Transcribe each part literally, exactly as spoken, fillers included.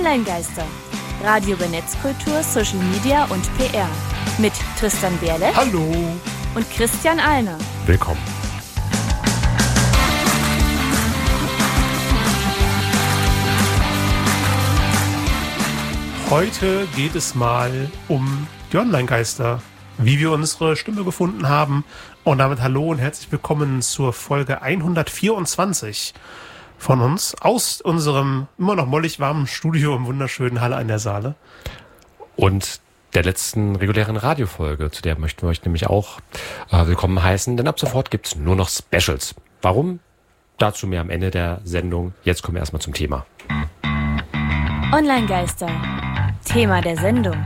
Online-Geister. Radio über Netzkultur, Social Media und P R. Mit Tristan Berle. Hallo. Und Christian Alner. Willkommen. Heute geht es mal um die Online-Geister, wie wir unsere Stimme gefunden haben. Und damit hallo und herzlich willkommen zur Folge hundertvierundzwanzig von uns aus unserem immer noch mollig warmen Studio im wunderschönen Halle an der Saale. Und der letzten regulären Radiofolge, zu der möchten wir euch nämlich auch äh, willkommen heißen, denn ab sofort gibt's nur noch Specials. Warum? Dazu mehr am Ende der Sendung. Jetzt kommen wir erstmal zum Thema. Online-Geister. Thema der Sendung.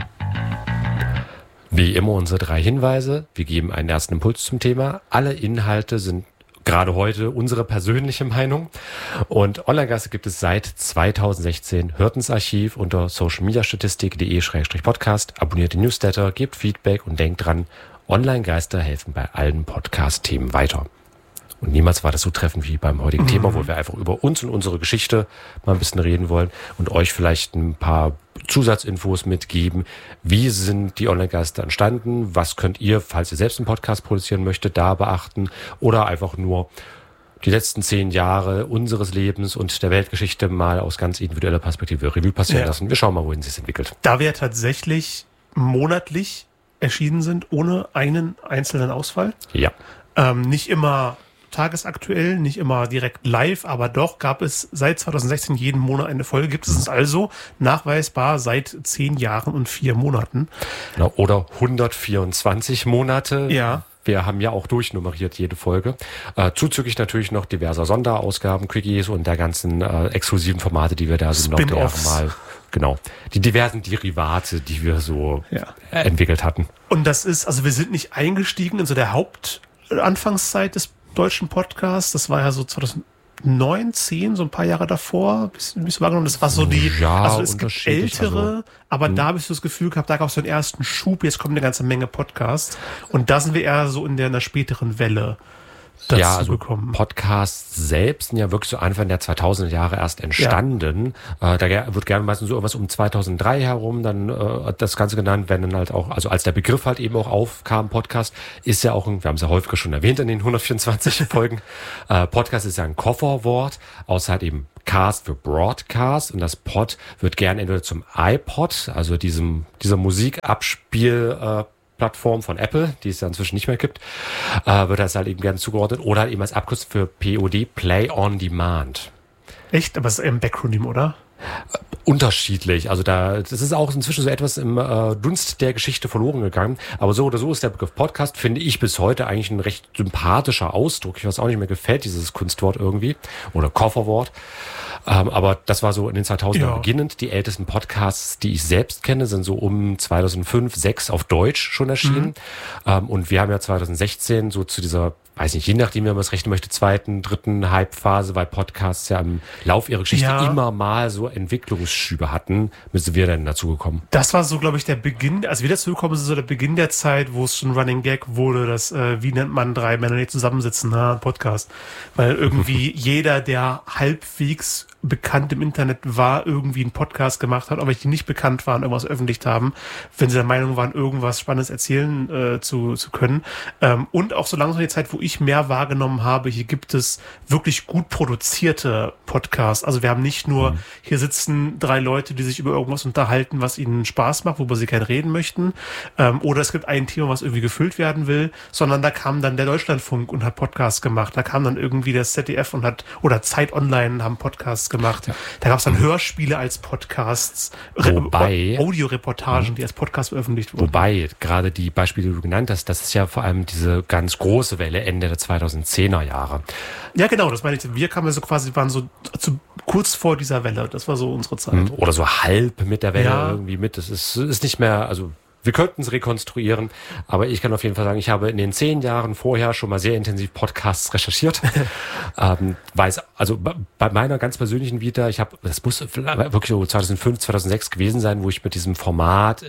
Wie immer unsere drei Hinweise. Wir geben einen ersten Impuls zum Thema. Alle Inhalte sind gerade heute unsere persönliche Meinung. Und Online-Geister gibt es seit zweitausendsechzehn. Hört ins Archiv unter socialmediastatistik punkt de slash podcast. Abonniert den Newsletter, gebt Feedback und denkt dran, Online-Geister helfen bei allen Podcast-Themen weiter. Und niemals war das so treffend wie beim heutigen mhm. Thema, wo wir einfach über uns und unsere Geschichte mal ein bisschen reden wollen und euch vielleicht ein paar Zusatzinfos mitgeben. Wie sind die Online-Geister entstanden? Was könnt ihr, falls ihr selbst einen Podcast produzieren möchtet, da beachten? Oder einfach nur die letzten zehn Jahre unseres Lebens und der Weltgeschichte mal aus ganz individueller Perspektive Revue passieren ja. lassen. Wir schauen mal, wohin es sich entwickelt. Da wir tatsächlich monatlich erschienen sind, ohne einen einzelnen Ausfall. Ja. Ähm, nicht immer tagesaktuell, nicht immer direkt live, aber doch gab es seit zweitausendsechzehn jeden Monat eine Folge. Gibt es es also nachweisbar seit zehn Jahren und vier Monaten. Genau, oder hundertvierundzwanzig Monate. Ja. Wir haben ja auch durchnummeriert jede Folge. Äh, zuzüglich natürlich noch diverser Sonderausgaben, Quickies und der ganzen äh, exklusiven Formate, die wir da so im Laufe der Jahre mal, genau, die diversen Derivate, die wir so ja. äh, entwickelt hatten. Und das ist, also wir sind nicht eingestiegen in so der Hauptanfangszeit des deutschen Podcast, das war ja so zweitausendneun, zehn, so ein paar Jahre davor, bisschen, bisschen wahrgenommen. Das war so die, ja, also es gibt ältere, also, aber mh. da habe ich so das Gefühl gehabt, da gab es so einen ersten Schub, jetzt kommt eine ganze Menge Podcasts und da sind wir eher so in der, in der späteren Welle dazu ja, also gekommen. Podcasts selbst sind ja wirklich so Anfang der zweitausender Jahre erst entstanden. Ja. Äh, da wird gerne meistens so irgendwas um zweitausenddrei herum dann äh, das Ganze genannt, wenn dann halt auch, also als der Begriff halt eben auch aufkam, Podcast, ist ja auch ein, wir haben es ja häufiger schon erwähnt in den hundertvierundzwanzig Folgen, äh, Podcast ist ja ein Kofferwort, außer halt eben Cast für Broadcast und das Pod wird gerne entweder zum iPod, also diesem dieser Musikabspiel äh, Plattform von Apple, die es ja inzwischen nicht mehr gibt, äh, wird das halt eben gerne zugeordnet oder halt eben als Abkürzung für P O D, Play on Demand. Echt? Aber es ist eher ein Backronym, oder? Äh, unterschiedlich. Also da, das ist auch inzwischen so etwas im äh, Dunst der Geschichte verloren gegangen. Aber so oder so ist der Begriff Podcast, finde ich bis heute eigentlich ein recht sympathischer Ausdruck. Ich weiß auch nicht mehr gefällt, dieses Kunstwort irgendwie. Oder Kofferwort. Ähm, aber das war so in den zweitausendern ja. beginnend. Die ältesten Podcasts, die ich selbst kenne, sind so um zweitausendfünf, sechs auf Deutsch schon erschienen. Mhm. Ähm, und wir haben ja zweitausendsechzehn so zu dieser, weiß nicht, je nachdem, wie man es rechnen möchte, zweiten, dritten Hype-Phase, weil Podcasts ja im Lauf ihrer Geschichte ja. immer mal so Entwicklungsschübe hatten, müssen wir dann dazugekommen. Das war so, glaube ich, der Beginn, als wir dazugekommen sind, so der Beginn der Zeit, wo es schon Running Gag wurde, dass, äh, wie nennt man drei Männer, die zusammensitzen, na, Podcast. Weil irgendwie jeder, der halbwegs bekannt im Internet war, irgendwie einen Podcast gemacht hat, aber die nicht bekannt waren, irgendwas veröffentlicht haben, wenn sie der Meinung waren, irgendwas Spannendes erzählen äh, zu, zu können. Ähm, und auch so langsam die Zeit, wo ich mehr wahrgenommen habe, hier gibt es wirklich gut produzierte Podcasts. Also wir haben nicht nur, mhm. hier sitzen drei Leute, die sich über irgendwas unterhalten, was ihnen Spaß macht, worüber sie gerne reden möchten. Ähm, oder es gibt ein Thema, was irgendwie gefüllt werden will, sondern da kam dann der Deutschlandfunk und hat Podcasts gemacht. Da kam dann irgendwie das Z D F und hat, oder Zeit Online haben Podcasts gemacht. Ja. Da gab es dann Hörspiele als Podcasts, wobei, Audioreportagen, mhm. die als Podcast veröffentlicht wurden. Wobei, gerade die Beispiele, die du genannt hast, das ist ja vor allem diese ganz große Welle Ende der zweitausendzehner Jahre. Ja, genau, das meine ich. Wir kamen so quasi, waren so zu, kurz vor dieser Welle. Das war so unsere Zeit. Oder so halb mit der Welle ja. irgendwie mit. Das ist, ist nicht mehr, also wir könnten es rekonstruieren, aber ich kann auf jeden Fall sagen, ich habe in den zehn Jahren vorher schon mal sehr intensiv Podcasts recherchiert. ähm, weiß, also bei meiner ganz persönlichen Vita, ich habe, das muss wirklich so zweitausendfünf, zweitausendsechs gewesen sein, wo ich mit diesem Format im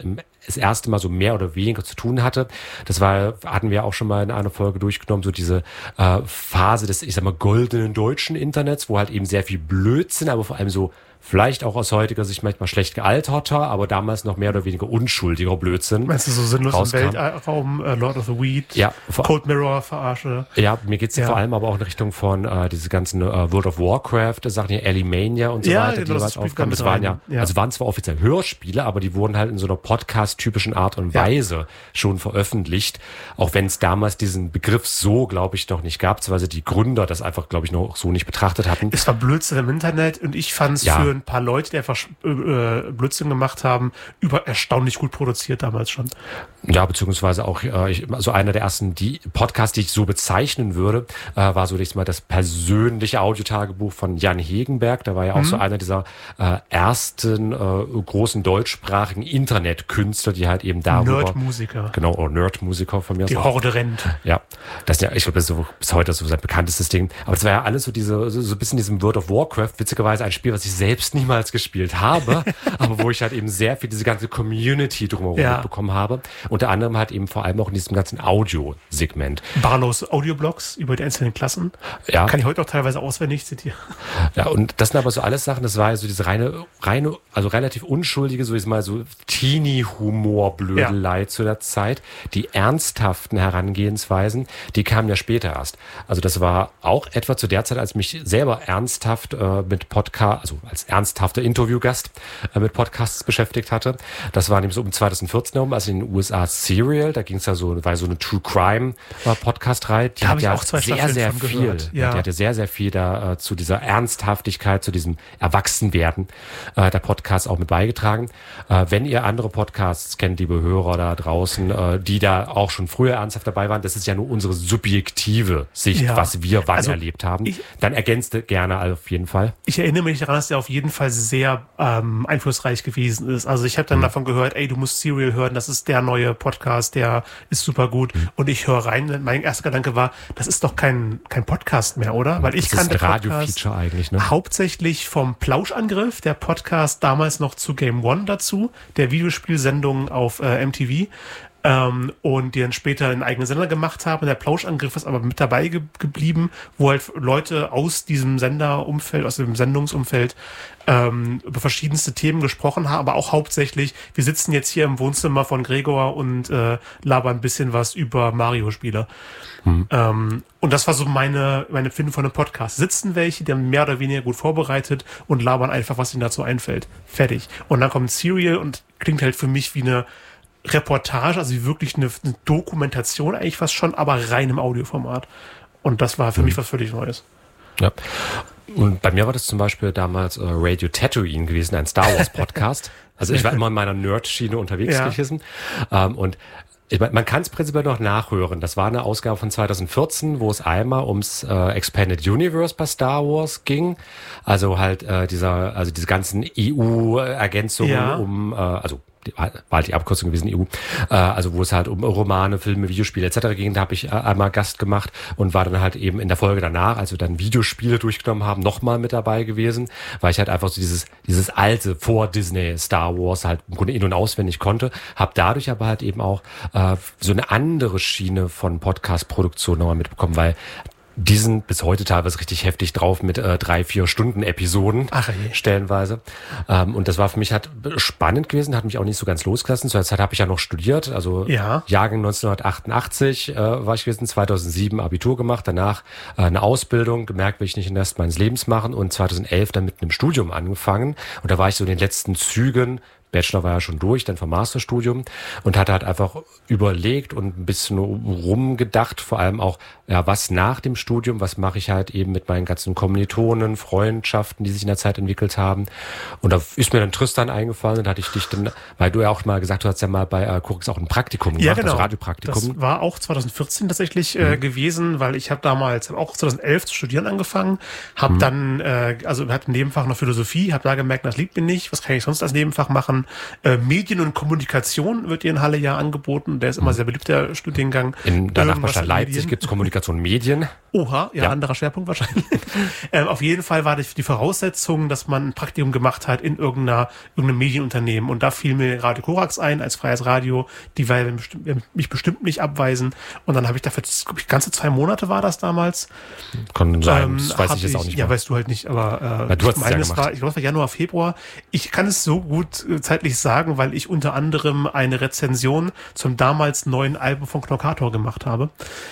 das erste Mal so mehr oder weniger zu tun hatte. Das war, hatten wir auch schon mal in einer Folge durchgenommen, so diese äh, Phase des, ich sag mal, goldenen deutschen Internets, wo halt eben sehr viel Blödsinn, aber vor allem so vielleicht auch aus heutiger Sicht manchmal schlecht gealterter, aber damals noch mehr oder weniger unschuldiger Blödsinn. Meinst du so sinnlos rauskam. im Weltraum, äh, Lord of the Weed, ja, Cold Mirror, Verarsche? Ja, mir geht's ja. vor allem aber auch in Richtung von äh, diese ganzen äh, World of Warcraft, Sachen hier, Alimania und so ja, weiter, genau, die jeweils aufkamen. Das waren ja, ja, also waren zwar offiziell Hörspiele, aber die wurden halt in so einer Podcast-typischen Art und Weise ja. schon veröffentlicht, auch wenn es damals diesen Begriff so, glaube ich, noch nicht gab, beziehungsweise die Gründer das einfach, glaube ich, noch so nicht betrachtet hatten. Es war Blödsinn im Internet und ich fand es ja. für ein paar Leute, die einfach äh, Blödsinn gemacht haben, über erstaunlich gut produziert damals schon. Ja, beziehungsweise auch äh, ich, also einer der ersten die Podcasts, die ich so bezeichnen würde, äh, war so nächstes Mal das persönliche Audiotagebuch von Jan Hegenberg. Da war ja auch mhm. so einer dieser äh, ersten äh, großen deutschsprachigen Internetkünstler, die halt eben darüber... Nerdmusiker. Genau, oder Nerdmusiker von mir. Die Horde rennt. Ja, das ist ja, ich glaube, das ist so, bis heute so sein bekanntestes Ding. Aber es war ja alles so diese, so, so ein bisschen diesem World of Warcraft, witzigerweise ein Spiel, was ich selbst niemals gespielt habe, aber wo ich halt eben sehr viel diese ganze Community drumherum ja. mitbekommen habe. Unter anderem halt eben vor allem auch in diesem ganzen Audio-Segment. Barlows Audioblogs über die einzelnen Klassen. Ja. Kann ich heute auch teilweise auswendig zitieren. Ja, und das sind aber so alles Sachen, das war ja so diese reine, reine, also relativ unschuldige, so ist mal so Teenie-Humor-Blödelei ja. zu der Zeit. Die ernsthaften Herangehensweisen, die kamen ja später erst. Also das war auch etwa zu der Zeit, als mich selber ernsthaft äh, mit Podcast, also als ernsthafter Interviewgast äh, mit Podcasts beschäftigt hatte. Das war nämlich so um zwanzig vierzehn herum, also in den U S A Serial, da ging es ja so, war so eine True Crime Podcast-Reihe, die da hat ja auch zwei sehr, sehr viel, ja. die hatte sehr, sehr viel da äh, zu dieser Ernsthaftigkeit, zu diesem Erwachsenwerden äh, der Podcasts auch mit beigetragen. Äh, wenn ihr andere Podcasts kennt, liebe Hörer da draußen, äh, die da auch schon früher ernsthaft dabei waren, das ist ja nur unsere subjektive Sicht, ja. was wir wann also erlebt haben. Ich, Dann ergänzte gerne auf jeden Fall. Ich erinnere mich daran, dass der auf jeden Fall sehr ähm, einflussreich gewesen ist. Also ich habe dann mhm. davon gehört, ey, du musst Serial hören, das ist der neue Podcast, der ist super gut. Mhm. Und ich höre rein, mein erster Gedanke war, das ist doch kein kein Podcast mehr, oder? Weil ich kannte Podcast eigentlich, ne? hauptsächlich vom Plauschangriff, der Podcast damals noch zu Game One dazu, der Videospielsendung auf äh, M T V. Ähm, und die dann später einen eigenen Sender gemacht haben. Der Plauschangriff ist aber mit dabei ge- geblieben, wo halt Leute aus diesem Senderumfeld, aus dem Sendungsumfeld ähm, über verschiedenste Themen gesprochen haben, aber auch hauptsächlich, wir sitzen jetzt hier im Wohnzimmer von Gregor und äh, labern ein bisschen was über Mario-Spiele. Hm. Ähm, und das war so meine, meine Empfindung von einem Podcast. Sitzen welche, die haben mehr oder weniger gut vorbereitet und labern einfach, was ihnen dazu einfällt. Fertig. Und dann kommt Serial und klingt halt für mich wie eine Reportage, also wirklich eine, eine Dokumentation eigentlich fast schon, aber rein im Audioformat. Und das war für mhm. mich was völlig Neues. Ja. Und bei mir war das zum Beispiel damals äh, Radio Tatooine gewesen, ein Star Wars Podcast. Also ich war immer in meiner Nerd-Schiene unterwegs ja. gewesen. Ähm, und ich mein, man kann es prinzipiell noch nachhören. Das war eine Ausgabe von zwanzig vierzehn, wo es einmal ums äh, Expanded Universe bei Star Wars ging. Also halt äh, dieser, also diese ganzen E U-Ergänzungen ja. um, äh, also war halt die Abkürzung gewesen, E U, äh, also wo es halt um Romane, Filme, Videospiele et cetera ging. Da habe ich äh, einmal Gast gemacht und war dann halt eben in der Folge danach, als wir dann Videospiele durchgenommen haben, nochmal mit dabei gewesen, weil ich halt einfach so dieses dieses alte vor Disney Star Wars halt im Grunde in- und auswendig konnte, habe dadurch aber halt eben auch äh, so eine andere Schiene von Podcast-Produktion nochmal mitbekommen, weil die sind bis heute teilweise richtig heftig drauf mit äh, drei, vier Stunden Episoden Ach, je. stellenweise. Ähm, und das war für mich halt spannend gewesen, hat mich auch nicht so ganz losgelassen. Zu der Zeit habe ich ja noch studiert, also ja. Jahrgang neunzehnhundertachtundachtzig äh, war ich gewesen, zweitausendsieben Abitur gemacht, danach äh, eine Ausbildung, gemerkt, will ich nicht den Rest meines Lebens machen und zweitausendelf dann mit einem Studium angefangen. Und da war ich so in den letzten Zügen. Bachelor war ja schon durch, dann vom Masterstudium und hatte halt einfach überlegt und ein bisschen rumgedacht, vor allem auch, ja, was nach dem Studium, was mache ich halt eben mit meinen ganzen Kommilitonen, Freundschaften, die sich in der Zeit entwickelt haben. Und da ist mir dann Tristan eingefallen und da hatte ich dich dann, weil du ja auch mal gesagt, du hast ja mal bei äh, Kurix auch ein Praktikum gemacht, ja, genau. also Radiopraktikum. Das war auch zweitausendvierzehn tatsächlich äh, mhm. gewesen, weil ich habe damals auch zweitausendelf zu studieren angefangen, habe mhm. dann, äh, also hatte ein Nebenfach noch Philosophie, habe da gemerkt, das liegt mir nicht, was kann ich sonst als Nebenfach machen? angeboten. Äh, Medien und Kommunikation wird hier in Halle ja angeboten. Der ist immer sehr beliebt, der Studiengang. In der Irgendwas Nachbarstadt in Leipzig Medien. gibt es Kommunikation und Medien. Oha, ja, Ja. anderer Schwerpunkt wahrscheinlich. ähm, auf jeden Fall war das die Voraussetzung, dass man ein Praktikum gemacht hat in irgendeiner, irgendeinem Medienunternehmen. Und da fiel mir Radio Korax ein, als freies Radio. Die werden bestimmt, mich bestimmt nicht abweisen. Und dann habe ich dafür, glaub ich, ganze zwei Monate war das damals. Kann sein, Ähm, das weiß hab ich jetzt auch nicht Ja, mehr. weißt du halt nicht, aber äh, Weil du hast es ich meine, ja es gemacht. war, ich glaube, es war Januar, Februar. Ich kann es so gut äh, zeitlich sagen, weil ich unter anderem eine Rezension zum damals neuen Album von Knockator gemacht habe.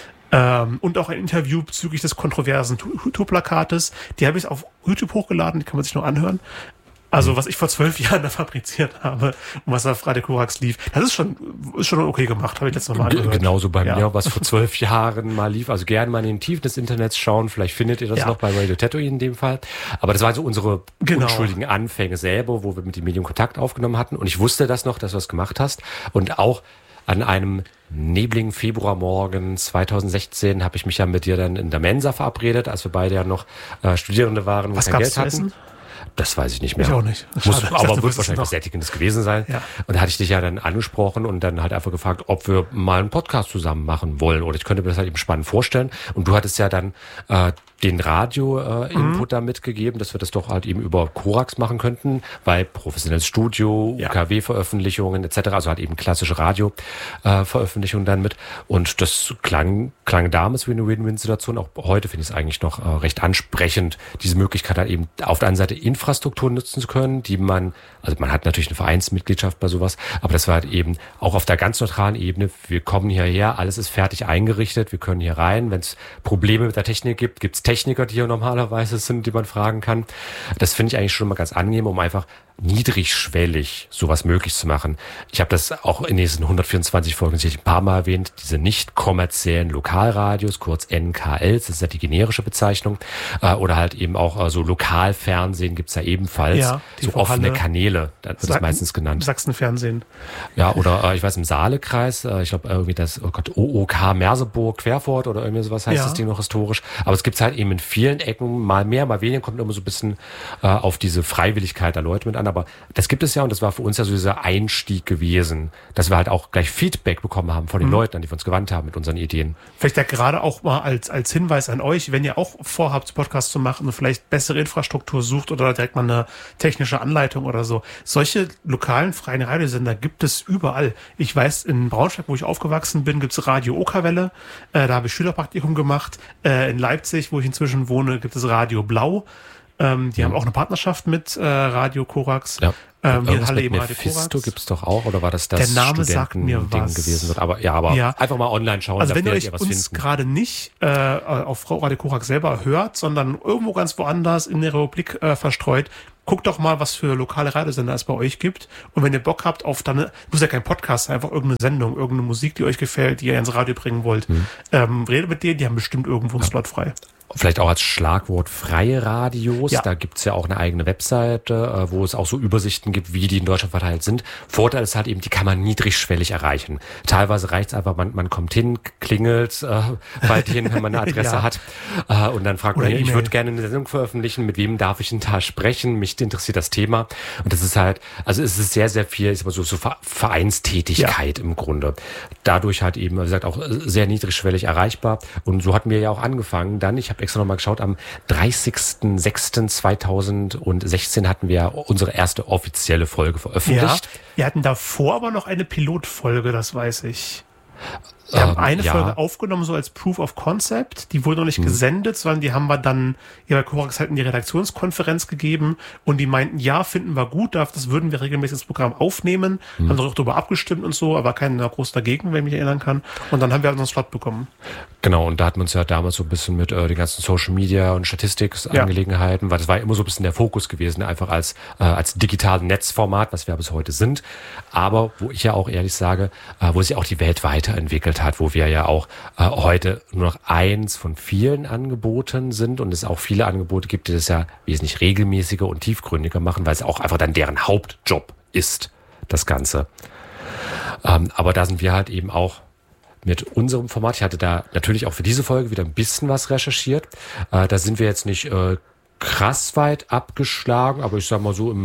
Ähm, und auch ein Interview bezüglich des kontroversen Tourplakates. Die habe ich auf YouTube hochgeladen, die kann man sich noch anhören. Also, was ich vor zwölf Jahren da fabriziert habe und was auf Radio Korax lief, das ist schon, ist schon okay gemacht, habe ich letztes Mal G- angehört. Genauso bei Ja. mir, was vor zwölf Jahren mal lief. Also gerne mal in den Tiefen des Internets schauen. Vielleicht findet ihr das Ja. noch bei Radio Tatooine in dem Fall. Aber das waren so unsere Genau. unschuldigen Anfänge selber, wo wir mit den Medien Kontakt aufgenommen hatten. Und ich wusste das noch, dass du das gemacht hast. Und auch an einem nebligen Februarmorgen zweitausendsechzehn habe ich mich ja mit dir dann in der Mensa verabredet, als wir beide ja noch äh, Studierende waren und Was kein gab's Geld zu hatten. essen? Das weiß ich nicht mehr. Ich auch nicht. Muss, Schade. Ich dachte, aber du wird wüsstest wahrscheinlich noch. was Sättigendes gewesen sein. Ja. Und da hatte ich dich ja dann angesprochen und dann halt einfach gefragt, ob wir mal einen Podcast zusammen machen wollen. Oder ich könnte mir das halt eben spannend vorstellen. Und du hattest ja dann äh, den Radio-Input Mhm. da mitgegeben, dass wir das doch halt eben über Korax machen könnten, weil professionelles Studio, Ja. U K W-Veröffentlichungen et cetera, also halt eben klassische Radio-Veröffentlichungen dann mit. Und das klang, klang damals wie eine Win-Win-Situation. Auch heute finde ich es eigentlich noch äh, recht ansprechend, diese Möglichkeit halt eben auf der einen Seite Infrastruktur nutzen zu können, die man, also man hat natürlich eine Vereinsmitgliedschaft bei sowas, aber das war halt eben auch auf der ganz neutralen Ebene. Wir kommen hierher, alles ist fertig eingerichtet, wir können hier rein. Wenn es Probleme mit der Technik gibt, gibt es Techniker, die hier normalerweise sind, die man fragen kann. Das finde ich eigentlich schon mal ganz angenehm, um einfach niedrigschwellig sowas möglich zu machen. Ich habe das auch in diesen hundertvierundzwanzig Folgen sicher ein paar Mal erwähnt, diese nicht kommerziellen Lokalradios, kurz N K Ls, das ist ja die generische Bezeichnung, äh, oder halt eben auch äh, so Lokalfernsehen gibt's ja ebenfalls, Ja, so T V offene Halle. Kanäle, da wird das Sachsen- meistens genannt. Sachsenfernsehen. Ja, oder äh, ich weiß, im Saalekreis, äh, ich glaube irgendwie das, oh Gott, O O K Merseburg, Querfurt oder irgendwie sowas heißt Ja. das Ding noch historisch. Aber es gibt's halt eben in vielen Ecken, mal mehr, mal weniger, kommt immer so ein bisschen äh, auf diese Freiwilligkeit der Leute mit an. Aber das gibt es ja und das war für uns ja so dieser Einstieg gewesen, dass wir halt auch gleich Feedback bekommen haben von den Leuten, an die wir uns gewandt haben mit unseren Ideen. Vielleicht ja gerade auch mal als, als Hinweis an euch, wenn ihr auch vorhabt, Podcast zu machen und vielleicht bessere Infrastruktur sucht oder direkt mal eine technische Anleitung oder so. Solche lokalen freien Radiosender gibt es überall. Ich weiß, in Braunschweig, wo ich aufgewachsen bin, gibt es Radio Okerwelle. Äh, da habe ich Schülerpraktikum gemacht. Äh, in Leipzig, wo ich inzwischen wohne, gibt es Radio Blau. Ähm, die haben auch eine Partnerschaft mit äh, Radio Korax. Ja. Ähm, hier in Irgendwas Halle mit eben Radio Mephisto Korax. gibt's doch auch, oder war das das Der Name sagt mir Studentending was. gewesen wird? Aber ja, aber Ja. einfach mal online schauen, Also da wenn ihr werdet euch ihr was uns finden. gerade nicht äh, auf Radio Korax selber hört, sondern irgendwo ganz woanders in der Republik äh, verstreut, guckt doch mal, was für lokale Radiosender es bei euch gibt. Und wenn ihr Bock habt auf dann, muss ja kein Podcast sein, einfach irgendeine Sendung, irgendeine Musik, die euch gefällt, die ihr ins Radio bringen wollt, Mhm. ähm, redet mit denen, die haben bestimmt irgendwo einen Slot frei. Vielleicht auch als Schlagwort freie Radios. Ja. Da gibt's ja auch eine eigene Webseite, äh, wo es auch so Übersichten gibt, wie die in Deutschland verteilt sind. Vorteil ist halt eben, die kann man niedrigschwellig erreichen. Teilweise reicht's einfach, man, man kommt hin, klingelt äh, bei denen, wenn man eine Adresse Ja. hat. Äh, und dann fragt Oder man, ich E-Mail. würde gerne eine Sendung veröffentlichen, mit wem darf ich denn da sprechen? Mich interessiert das Thema. Und das ist halt, also es ist sehr, sehr viel, ist aber so, so Ver- Vereinstätigkeit im Grunde. Dadurch halt eben, wie gesagt, auch sehr niedrigschwellig erreichbar. Und so hatten wir ja auch angefangen. Dann, ich habe extra nochmal geschaut, am dreißigsten sechsten zweitausendsechzehn hatten wir unsere erste offizielle Folge Ja, veröffentlicht. wir hatten davor aber noch eine Pilotfolge, das weiß ich. Wir haben Ähm, eine ja. Folge aufgenommen, so als Proof of Concept. Die wurde noch nicht gesendet, sondern die haben wir dann ja bei Korax halt in die Redaktionskonferenz gegeben und die meinten, ja, finden wir gut, das würden wir regelmäßig ins Programm aufnehmen. Haben doch auch darüber abgestimmt und so, aber keiner groß dagegen, wenn ich mich erinnern kann. Und dann haben wir unseren Slot bekommen. Genau, und da hatten wir uns ja damals so ein bisschen mit äh, den ganzen Social Media und Statistikangelegenheiten, weil das war immer so ein bisschen der Fokus gewesen, einfach als äh, als digitales Netzformat, was wir bis heute sind. Aber wo ich ja auch ehrlich sage, äh, wo sich auch die Welt weiterentwickelt hat, wo wir ja auch äh, heute nur noch eins von vielen Angeboten sind und es auch viele Angebote gibt, die das ja wesentlich regelmäßiger und tiefgründiger machen, weil es auch einfach dann deren Hauptjob ist, das Ganze. Ähm, aber da sind wir halt eben auch mit unserem Format. Ich hatte da natürlich auch für diese Folge wieder ein bisschen was recherchiert. Äh, da sind wir jetzt nicht äh, krass weit abgeschlagen, aber ich sag mal so im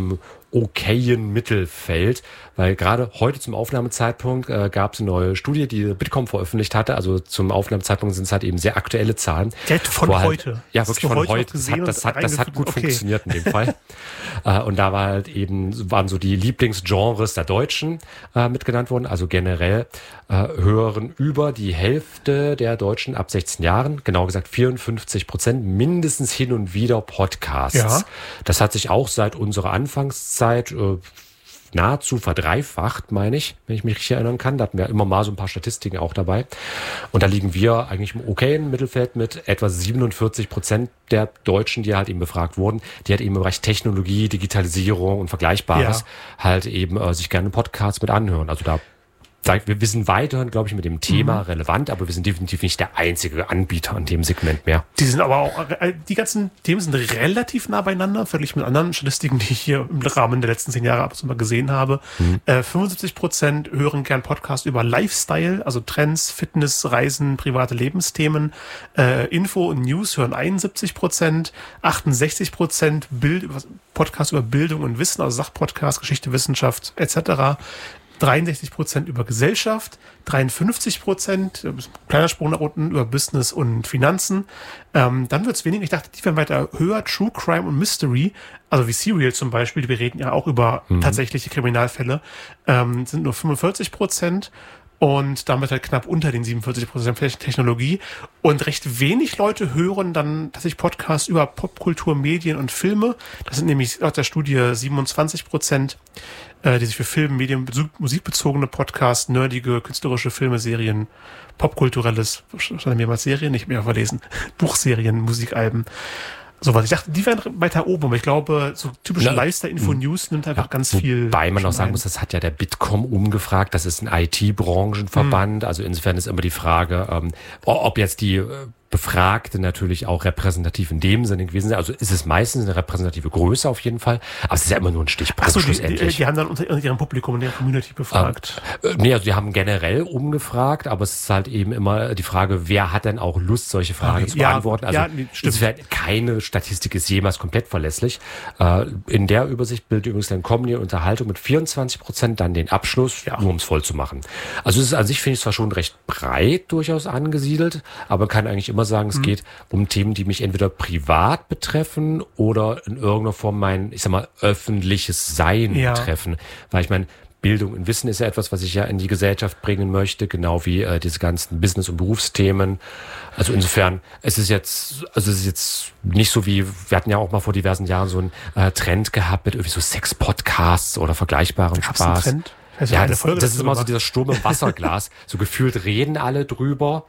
okayen Mittelfeld, weil gerade heute zum Aufnahmezeitpunkt äh, gab es eine neue Studie, die Bitkom veröffentlicht hatte. Also zum Aufnahmezeitpunkt sind es halt eben sehr aktuelle Zahlen. Geld von halt, heute. Ja, wirklich von heute. heute. Das, hat, das, hat, das hat gut okay. funktioniert in dem Fall. äh, und da war halt eben, waren so die Lieblingsgenres der Deutschen äh, mitgenannt worden. Also generell äh, hören über die Hälfte der Deutschen ab sechzehn Jahren, genau gesagt vierundfünfzig Prozent, mindestens hin und wieder Podcasts. Ja. Das hat sich auch seit unserer Anfangszeit äh, nahezu verdreifacht, meine ich, wenn ich mich richtig erinnern kann. Da hatten wir immer mal so ein paar Statistiken auch dabei. Und da liegen wir eigentlich im okayen Mittelfeld mit etwa siebenundvierzig Prozent der Deutschen, die halt eben befragt wurden, die halt eben im Bereich Technologie, Digitalisierung und Vergleichbares ja. halt eben äh, sich gerne Podcasts mit anhören. Also da wir sind weiterhin, glaube ich, mit dem Thema mhm. relevant, aber wir sind definitiv nicht der einzige Anbieter an dem Segment mehr. Die sind aber auch, die ganzen Themen sind relativ nah beieinander, verglichen mit anderen Statistiken, die ich hier im Rahmen der letzten zehn Jahre ab und zu mal gesehen habe. Mhm. Äh, fünfundsiebzig Prozent hören gern Podcasts über Lifestyle, also Trends, Fitness, Reisen, private Lebensthemen. Äh, Info und News hören einundsiebzig Prozent, achtundsechzig Prozent Bild, Podcasts über Bildung und Wissen, also Sachpodcasts, Geschichte, Wissenschaft et cetera. dreiundsechzig Prozent über Gesellschaft, dreiundfünfzig Prozent, kleiner Sprung nach unten, über Business und Finanzen. Ähm, dann wird es weniger, ich dachte, die werden weiter höher, True Crime und Mystery, also wie Serial zum Beispiel, wir reden ja auch über mhm. tatsächliche Kriminalfälle, ähm, sind nur fünfundvierzig Prozent. Und damit halt knapp unter den siebenundvierzig Prozent Technologie. Und recht wenig Leute hören dann tatsächlich Podcasts über Popkultur, Medien und Filme. Das sind nämlich laut der Studie siebenundzwanzig Prozent, äh, die sich für Film, Medien, musikbezogene Podcasts, nerdige, künstlerische Filme, Serien, popkulturelles, stand mir mal Serien, ich habe mir auch verlesen, Buchserien, Musikalben. So was. Ich dachte, die wären weiter oben, aber ich glaube, so typische Lifestyle-Info-News nimmt einfach ja, ganz viel. Wobei man auch sagen muss, das hat ja der Bitkom umgefragt, das ist ein I T-Branchenverband, mhm. also insofern ist immer die Frage, ähm, ob jetzt die äh, Befragte natürlich auch repräsentativ in dem Sinne gewesen sind. Also ist es meistens eine repräsentative Größe auf jeden Fall, aber es ist ja immer nur ein Stichpunkt. Ach so, die, die, die haben dann unter ihrem Publikum und ihrer Community befragt. Ähm, nee, also die haben generell umgefragt, aber es ist halt eben immer die Frage, wer hat denn auch Lust, solche Fragen okay. zu ja, beantworten. Also ja, nee, insofern keine Statistik ist jemals komplett verlässlich. Äh, in der Übersicht bildet übrigens dann Comedy und Unterhaltung mit vierundzwanzig Prozent dann den Abschluss, ja. nur um es voll zu machen. Also es ist an sich, finde ich, zwar schon recht breit durchaus angesiedelt, aber man kann eigentlich immer sagen, es mhm. geht um Themen, die mich entweder privat betreffen oder in irgendeiner Form mein, ich sag mal, öffentliches Sein ja. betreffen. Weil ich meine, Bildung und Wissen ist ja etwas, was ich ja in die Gesellschaft bringen möchte, genau wie äh, diese ganzen Business- und Berufsthemen. Also insofern, es ist jetzt, also es ist jetzt nicht so wie, wir hatten ja auch mal vor diversen Jahren so einen äh, Trend gehabt mit irgendwie so Sex-Podcasts oder vergleichbarem Spaß. Einen Trend? Das ja, das, das ist immer so dieser Sturm im Wasserglas. So gefühlt reden alle drüber.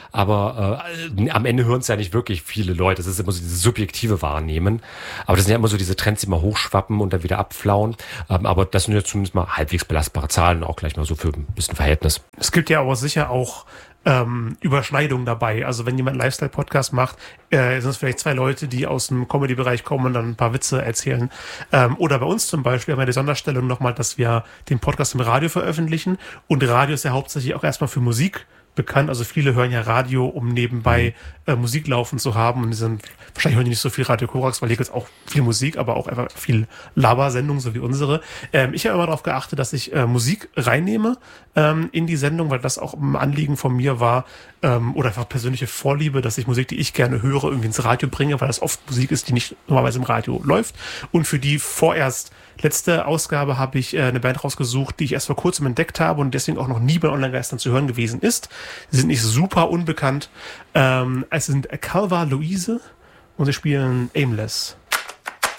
Aber äh, am Ende hören es ja nicht wirklich viele Leute. Das ist immer so dieses subjektive Wahrnehmen. Aber das sind ja immer so diese Trends, die mal hochschwappen und dann wieder abflauen. Ähm, aber das sind ja zumindest mal halbwegs belastbare Zahlen, auch gleich mal so für ein bisschen Verhältnis. Es gibt ja aber sicher auch ähm, Überschneidungen dabei. Also wenn jemand einen Lifestyle-Podcast macht, äh, sind es vielleicht zwei Leute, die aus dem Comedy-Bereich kommen und dann ein paar Witze erzählen. Ähm, oder bei uns zum Beispiel haben wir die Sonderstellung nochmal, dass wir den Podcast im Radio veröffentlichen. Und Radio ist ja hauptsächlich auch erstmal für Musik bekannt. Also viele hören ja Radio, um nebenbei mhm. äh, Musik laufen zu haben. Und die sind, wahrscheinlich hören die nicht so viel Radio Korax, weil hier gibt es auch viel Musik, aber auch einfach viel Laber-Sendungen, so wie unsere. Ähm, ich habe immer darauf geachtet, dass ich äh, Musik reinnehme ähm, in die Sendung, weil das auch ein Anliegen von mir war, ähm, oder einfach persönliche Vorliebe, dass ich Musik, die ich gerne höre, irgendwie ins Radio bringe, weil das oft Musik ist, die nicht normalerweise im Radio läuft. Und für die vorerst letzte Ausgabe habe ich äh, eine Band rausgesucht, die ich erst vor kurzem entdeckt habe und deswegen auch noch nie bei Online-Geistern zu hören gewesen ist. Sie sind nicht super unbekannt. Ähm, es sind Calva Louise und sie spielen Aimless.